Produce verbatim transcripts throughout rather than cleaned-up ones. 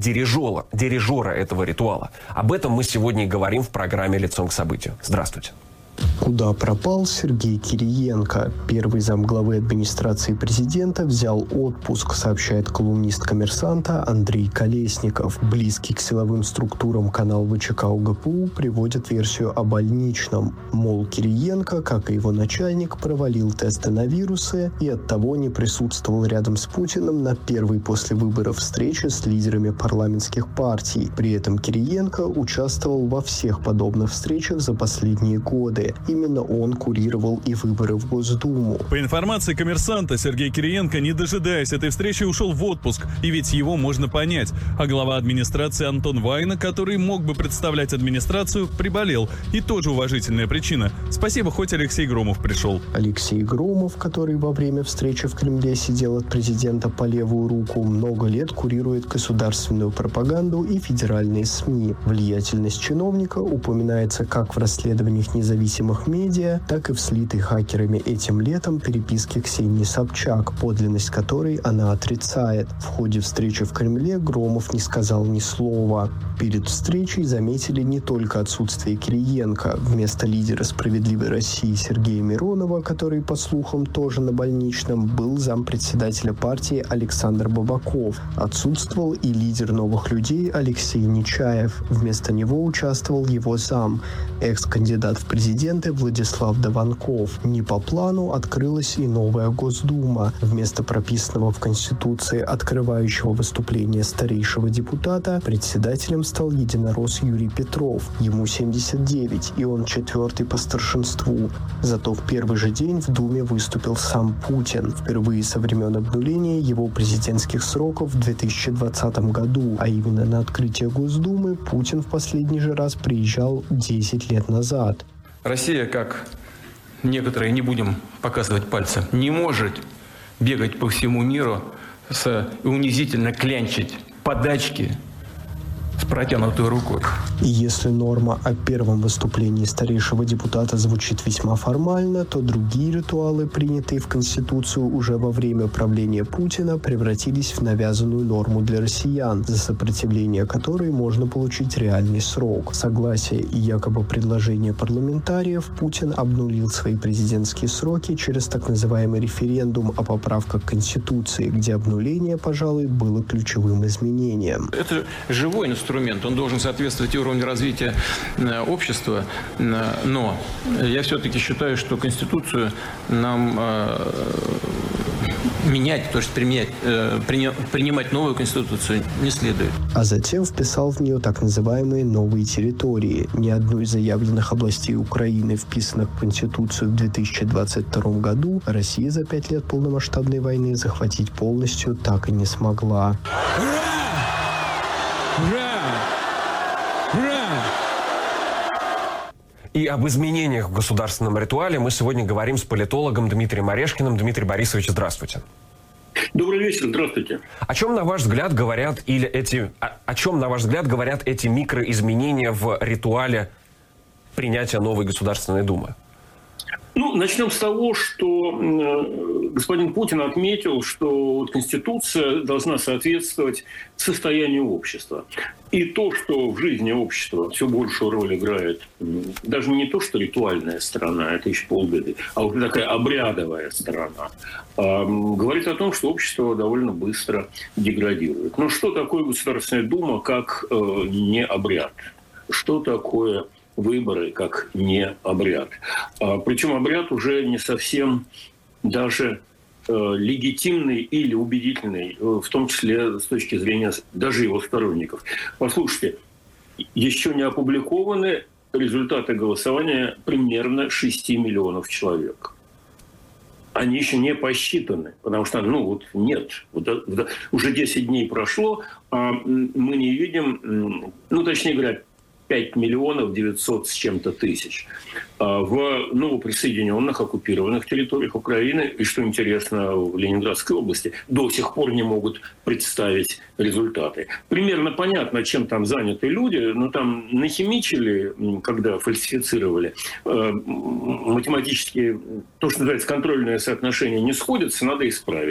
дирижера, дирижера этого ритуала. Об этом мы сегодня и говорим в программе «Лицом к событию». Здравствуйте. Куда пропал Сергей Кириенко? Первый замглавы администрации президента взял отпуск, сообщает колумнист «Коммерсанта» Андрей Колесников. Близкий к силовым структурам канал ВЧК УГПУ приводит версию о больничном. Мол, Кириенко, как и его начальник, провалил тесты на вирусы и оттого не присутствовал рядом с Путиным на первой после выборов встрече с лидерами парламентских партий. При этом Кириенко участвовал во всех подобных встречах за последние годы. Именно он курировал и выборы в Госдуму. По информации «Коммерсанта», Сергей Кириенко, не дожидаясь этой встречи, ушел в отпуск. И ведь его можно понять. А глава администрации Антон Вайна, который мог бы представлять администрацию, приболел. И тоже уважительная причина. Спасибо, хоть Алексей Громов пришел. Алексей Громов, который во время встречи в Кремле сидел от президента по левую руку, много лет курирует государственную пропаганду и федеральные СМИ. Влиятельность чиновника упоминается как в расследованиях независимых медиа, так и в слитой хакерами этим летом переписке Ксении Собчак, подлинность которой она отрицает. В ходе встречи в Кремле Громов не сказал ни слова. Перед встречей заметили не только отсутствие Кириенко. Вместо лидера «Справедливой России» Сергея Миронова, который, по слухам, тоже на больничном, был зампредседателя партии Александр Бабаков. Отсутствовал и лидер «Новых людей» Алексей Нечаев. Вместо него участвовал его зам, экс-кандидат в президенты Владислав Дованков. Не по плану открылась и новая Госдума. Вместо прописанного в Конституции открывающего выступление старейшего депутата председателем стал единорос Юрий Петров. Ему семьдесят девять, и он четвертый по старшинству. Зато в первый же день в Думе выступил сам Путин. Впервые со времен обнуления его президентских сроков в две тысячи двадцатом году, а именно на открытие Госдумы Путин в последний же раз приезжал десять лет назад. Россия, как некоторые, не будем показывать пальцем, не может бегать по всему миру с унизительно клянчить подачки с протянутой рукой. И если норма о первом выступлении старейшего депутата звучит весьма формально, то другие ритуалы, принятые в Конституцию уже во время правления Путина, превратились в навязанную норму для россиян, за сопротивление которой можно получить реальный срок. Согласие и якобы предложение парламентариев, Путин обнулил свои президентские сроки через так называемый референдум о поправках к Конституции, где обнуление, пожалуй, было ключевым изменением. Это живой инструмент. Он должен соответствовать уровню развития общества, но я все-таки считаю, что Конституцию нам менять, то есть применять, принимать новую Конституцию не следует. А затем вписал в нее так называемые новые территории. Ни одну из заявленных областей Украины, вписанных в Конституцию в две тысячи двадцать втором году, Россия за пять лет полномасштабной войны захватить полностью так и не смогла. И об изменениях в государственном ритуале мы сегодня говорим с политологом Дмитрием Орешкиным. Дмитрий Борисович, здравствуйте. Добрый вечер, здравствуйте. О чем, на ваш взгляд, говорят или эти, о, о чем, на ваш взгляд, говорят эти микроизменения в ритуале принятия новой Государственной Думы? Ну, начнем с того, что господин Путин отметил, что Конституция должна соответствовать состоянию общества. И то, что в жизни общества все большую роль играет, даже не то, что ритуальная сторона, это еще полбеды, а уже такая обрядовая сторона, говорит о том, что общество довольно быстро деградирует. Но что такое Государственная Дума, как не обряд? Что такое выборы, как не обряд? Причем обряд уже не совсем даже легитимный или убедительный, в том числе с точки зрения даже его сторонников. Послушайте, еще не опубликованы результаты голосования примерно шести миллионов человек. Они еще не посчитаны, потому что, ну, вот нет. Вот, вот, уже десять дней прошло, а мы не видим, ну, точнее говоря, пять миллионов девятьсот с чем-то тысяч в новоприсоединенных оккупированных территориях Украины. И, что интересно, в Ленинградской области до сих пор не могут представить результаты. Примерно понятно, чем там заняты люди, но там нахимичили, когда фальсифицировали. Математически, то, что называется, контрольное соотношение не сходится, надо исправить.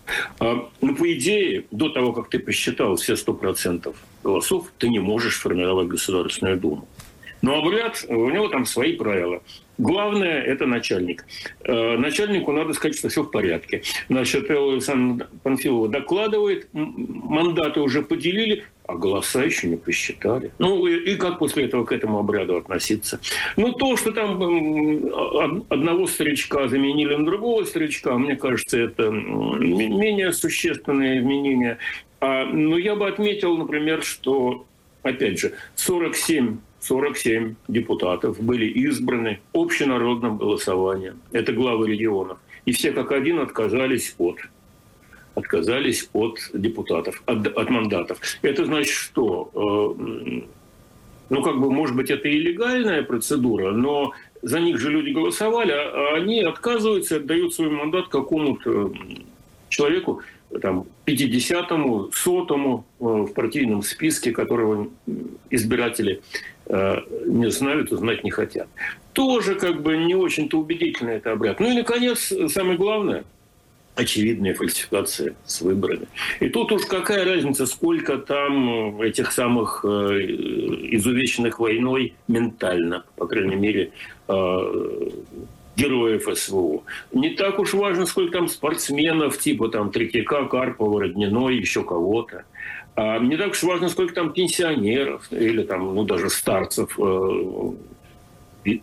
А, ну, по идее, до того, как ты посчитал все сто процентов голосов, ты не можешь формировать Государственную Думу. Но обряд, у него там свои правила. Главное – это начальник. Э, начальнику надо сказать, что все в порядке. Значит, Элла Александровна Панфилова докладывает, мандаты уже поделили, а голоса еще не посчитали. Ну, и, и как после этого к этому обряду относиться? Ну, то, что там э, одного старичка заменили на другого старичка, мне кажется, это менее существенное изменение. А, но я бы отметил, например, что, опять же, сорок семь сорок семь депутатов были избраны общенародным голосованием. Это главы регионов. И все как один отказались от, отказались от депутатов, от, от мандатов. Это значит, что, э, ну, как бы, может быть, это и легальная процедура, но за них же люди голосовали, а они отказываются, отдают свой мандат какому-то человеку, там, пятидесятому, сотому в партийном списке, которого избиратели э, не знают и знать не хотят. Тоже как бы не очень-то убедительно это обряд. Ну и, наконец, самое главное – очевидная фальсификация с выборами. И тут уж какая разница, сколько там этих самых э, изувеченных войной ментально, по крайней мере, э, героев СВО. Не так уж важно, сколько там спортсменов, типа там Третьяка, Карпова, Родниной, еще кого-то. А не так уж важно, сколько там пенсионеров или там, ну, даже старцев, э,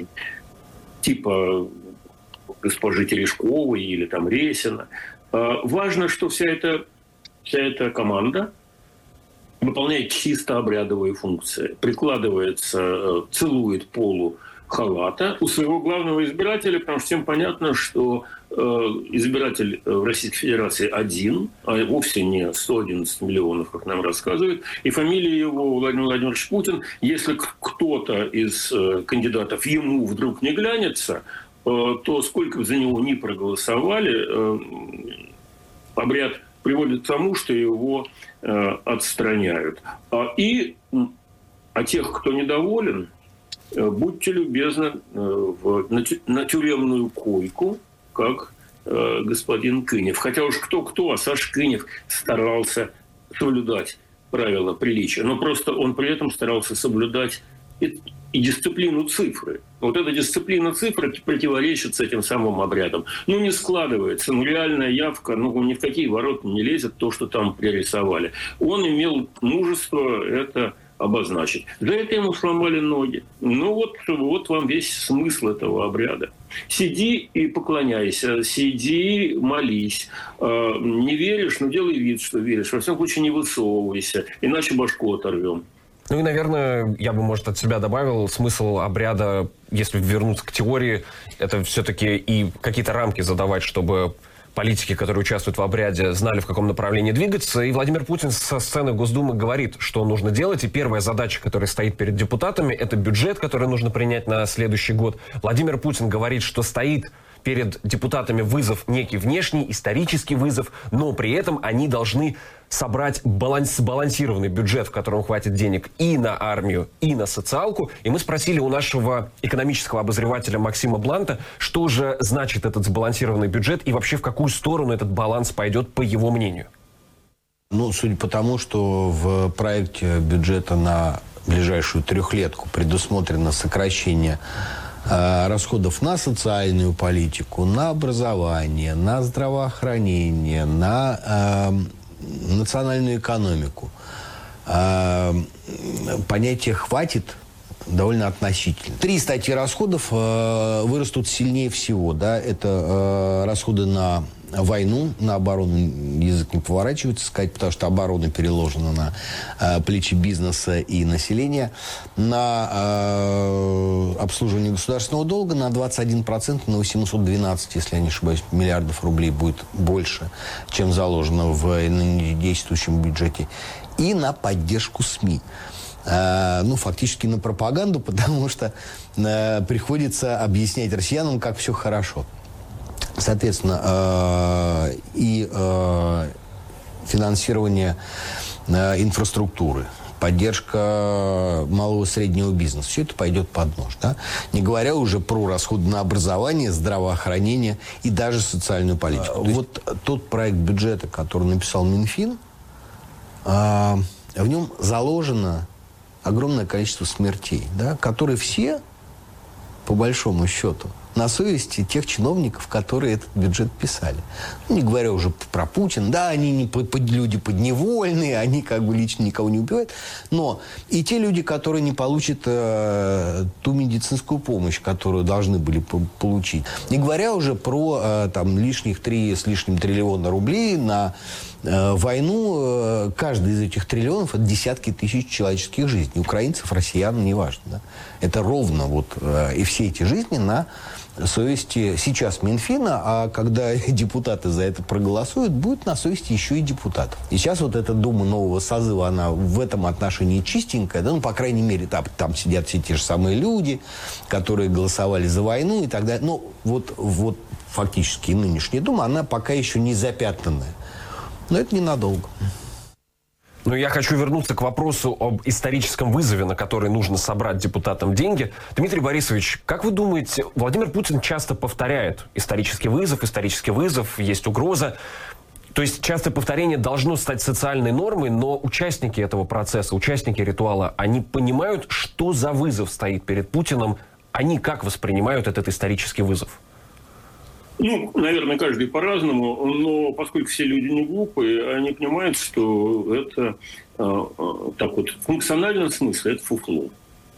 типа госпожи Терешковой или там Ресина. А важно, что вся эта, вся эта команда выполняет чисто обрядовые функции. Прикладывается, целует полу халата у своего главного избирателя, потому что всем понятно, что э, избиратель в Российской Федерации один, а вовсе не сто одиннадцать миллионов, как нам рассказывают, и фамилия его Владимир Владимирович Путин. Если кто-то из э, кандидатов ему вдруг не глянется, э, то сколько бы за него ни проголосовали, э, обряд приводит к тому, что его э, отстраняют. А, и а тех, кто недоволен, будьте любезны, в, на, на тюремную койку, как э, господин Кынев. Хотя уж кто-кто, а Саша Кынев старался соблюдать правила приличия. Но просто он при этом старался соблюдать и, и дисциплину цифры. Вот эта дисциплина цифры противоречит с этим самым обрядом. Ну, не складывается. Ну, реальная явка, ну, ни в какие ворота не лезет то, что там пририсовали. Он имел мужество это обозначить. За это ему сломали ноги. Ну вот, вот вам весь смысл этого обряда. Сиди и поклоняйся, сиди, молись. Не веришь, ну делай вид, что веришь. Во всяком случае, не высовывайся, иначе башку оторвем. Ну и, наверное, я бы, может, от себя добавил, смысл обряда, если вернуться к теории, это все-таки и какие-то рамки задавать, чтобы политики, которые участвуют в обряде, знали, в каком направлении двигаться. И Владимир Путин со сцены Госдумы говорит, что нужно делать. И первая задача, которая стоит перед депутатами, это бюджет, который нужно принять на следующий год. Владимир Путин говорит, что стоит перед депутатами вызов некий внешний, исторический вызов, но при этом они должны собрать баланс, сбалансированный бюджет, в котором хватит денег и на армию, и на социалку. И мы спросили у нашего экономического обозревателя Максима Бланта, что же значит этот сбалансированный бюджет и вообще в какую сторону этот баланс пойдет, по его мнению. Ну, судя по тому, что в проекте бюджета на ближайшую трехлетку предусмотрено сокращение расходов на социальную политику, на образование, на здравоохранение, на э, национальную экономику. Э, понятие «хватит» довольно относительно. Три статьи расходов э, вырастут сильнее всего. Да? Это э, расходы на войну, на оборону язык не поворачивается сказать, потому что оборона переложена на э, плечи бизнеса и населения, на э, обслуживание государственного долга на двадцать один процент, на восемьсот двенадцать, если я не ошибаюсь, миллиардов рублей будет больше, чем заложено в действующем бюджете, и на поддержку СМИ. Э, ну, фактически на пропаганду, потому что э, приходится объяснять россиянам, как все хорошо. Соответственно, э, и э, финансирование э, инфраструктуры, поддержка малого и среднего бизнеса. Все это пойдет под нож. Да? Не говоря уже про расходы на образование, здравоохранение и даже социальную политику. А, вот тот проект бюджета, который написал Минфин, а, в нем заложено огромное количество смертей, да, которые все, по большому счету, на совести тех чиновников, которые этот бюджет писали. Ну, не говоря уже про Путина. Да, они не, люди подневольные, они как бы лично никого не убивают. Но и те люди, которые не получат э, ту медицинскую помощь, которую должны были получить. Не говоря уже про э, там, лишних три с лишним триллиона рублей на э, войну. Э, каждый из этих триллионов – это десятки тысяч человеческих жизней. Украинцев, россиян, неважно. Да? Это ровно вот э, и все эти жизни на совести сейчас Минфина, а когда депутаты за это проголосуют, будет на совести еще и депутатов. И сейчас вот эта Дума нового созыва, она в этом отношении чистенькая, да, ну, по крайней мере, там, там сидят все те же самые люди, которые голосовали за войну и так далее. Но вот, вот фактически нынешняя Дума, она пока еще не запятнанная. Но это ненадолго. Но я хочу вернуться к вопросу об историческом вызове, на который нужно собрать депутатам деньги. Дмитрий Борисович, как вы думаете, Владимир Путин часто повторяет исторический вызов, исторический вызов, есть угроза. То есть частое повторение должно стать социальной нормой, но участники этого процесса, участники ритуала, они понимают, что за вызов стоит перед Путиным, они как воспринимают этот исторический вызов? Ну, наверное, каждый по-разному, но поскольку все люди не глупые, они понимают, что это э, так вот, в функциональном смысле это фуфло.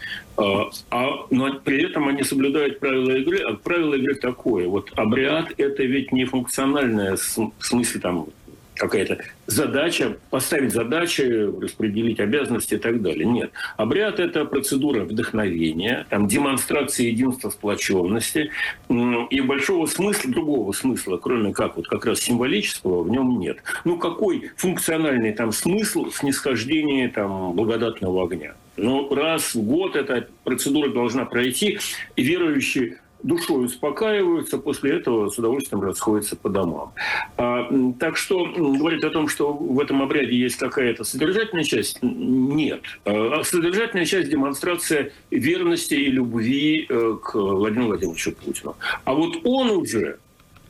А, а, но при этом они соблюдают правила игры, а правило игры такое. Вот обряд – это ведь не функциональное в смысле там какая-то задача, поставить задачи, распределить обязанности и так далее. Нет. Обряд – это процедура вдохновения, там, демонстрация единства, сплоченности. И большого смысла, другого смысла, кроме как вот как раз символического, в нем нет. Ну, какой функциональный там смысл в снисхождении там, благодатного огня? Ну, раз в год эта процедура должна пройти, и верующие душой успокаиваются, после этого с удовольствием расходятся по домам. А, так что говорить о том, что в этом обряде есть какая-то содержательная часть, нет. А содержательная часть – демонстрация верности и любви к Владимиру Владимировичу Путину. А вот он уже,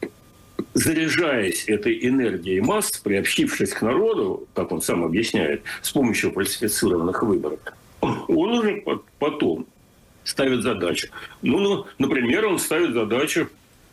заряжаясь этой энергией масс, приобщившись к народу, как он сам объясняет, с помощью фальсифицированных выборов, он уже потом ставит задачу. Ну, ну, например, он ставит задачу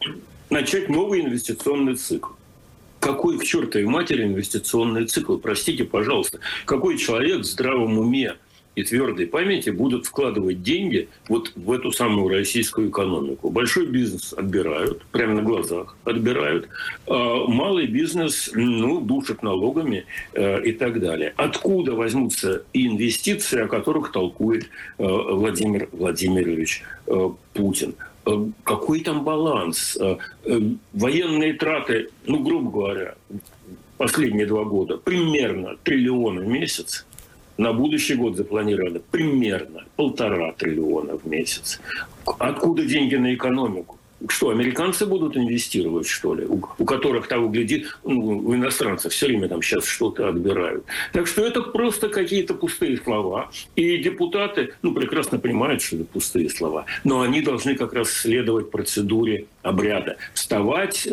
начать новый инвестиционный цикл. Какой к чертовой матери инвестиционный цикл? Простите, пожалуйста. Какой человек в здравом уме и твердой памяти будут вкладывать деньги вот в эту самую российскую экономику? Большой бизнес отбирают, прямо на глазах отбирают. А малый бизнес, ну, душат налогами э, и так далее. Откуда возьмутся инвестиции, о которых толкует э, Владимир Владимирович э, Путин? Э, какой там баланс? Э, э, военные траты, ну, грубо говоря, последние два года примерно триллион в месяц. На будущий год запланировано примерно полтора триллиона в месяц. Откуда деньги на экономику? Что, американцы будут инвестировать, что ли? У, у которых, того гляди, ну, у иностранцев все время там сейчас что-то отбирают. Так что это просто какие-то пустые слова. И депутаты, ну, прекрасно понимают, что это пустые слова. Но они должны как раз следовать процедуре обряда. Вставать,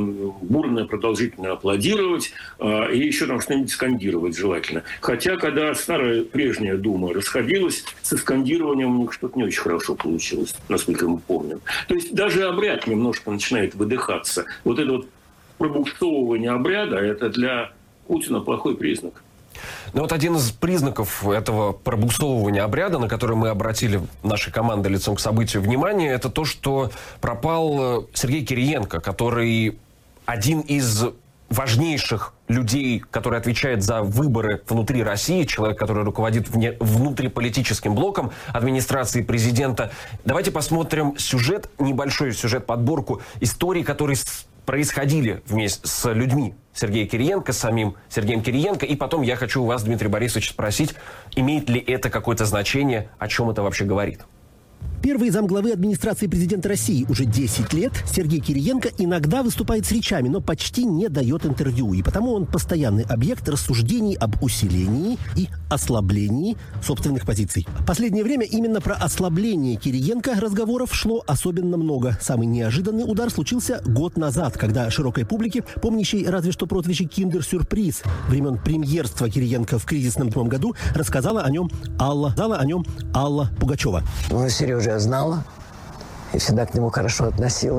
бурно, продолжительно аплодировать и еще там что-нибудь скандировать желательно. Хотя, когда старая прежняя Дума расходилась, со скандированием у них что-то не очень хорошо получилось, насколько мы помним. То есть даже обряд немножко начинает выдыхаться. Вот это вот пробуксовывание обряда – это для Путина плохой признак. Ну вот один из признаков этого пробуксовывания обряда, на который мы обратили нашей командой лицом к событию внимание, это то, что пропал Сергей Кириенко, который один из важнейших людей, который отвечает за выборы внутри России, человек, который руководит вне, внутриполитическим блоком администрации президента. Давайте посмотрим сюжет, небольшой сюжет-подборку историй, которые происходили вместе с людьми Сергея Кириенко, с самим Сергеем Кириенко. И потом я хочу у вас, Дмитрий Борисович, спросить, имеет ли это какое-то значение, о чем это вообще говорит? Первый замглавы администрации президента России уже десять лет Сергей Кириенко иногда выступает с речами, но почти не дает интервью. И потому он постоянный объект рассуждений об усилении и ослаблении собственных позиций. В последнее время именно про ослабление Кириенко разговоров шло особенно много. Самый неожиданный удар случился год назад, когда широкой публике, помнящей разве что прозвище «Киндер-сюрприз» времен премьерства Кириенко в кризисном году, рассказала о нем Алла, сказала о нем Алла Пугачева. Ну, Сережа я знала и всегда к нему хорошо относилась.